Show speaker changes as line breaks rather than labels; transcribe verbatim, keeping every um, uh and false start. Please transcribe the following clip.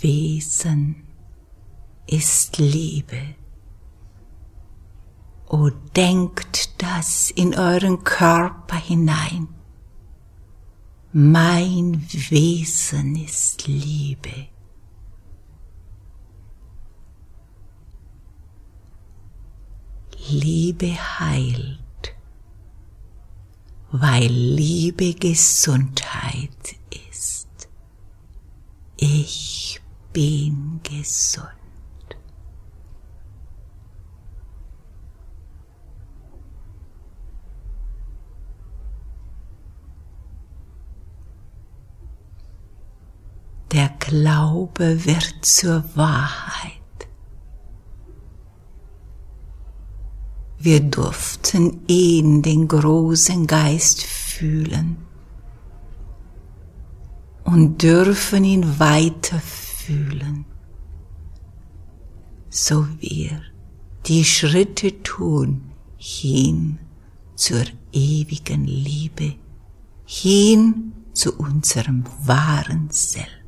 Wesen ist Liebe. O denkt das in euren Körper hinein. Mein Wesen ist Liebe. Liebe heilt, weil Liebe Gesundheit ist. Ich bin gesund. Der Glaube wird zur Wahrheit. Wir durften ihn, den großen Geist, fühlen und dürfen ihn weiter fühlen, so wir die Schritte tun hin zur ewigen Liebe, hin zu unserem wahren Selbst.